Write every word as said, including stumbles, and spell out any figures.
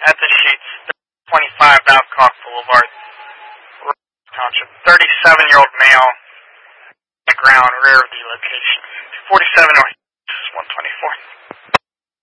at the sheets, twenty-five Babcock Boulevard, Township. thirty-seven-year-old male, the ground, rear of the location. forty-seven North, one twenty-four.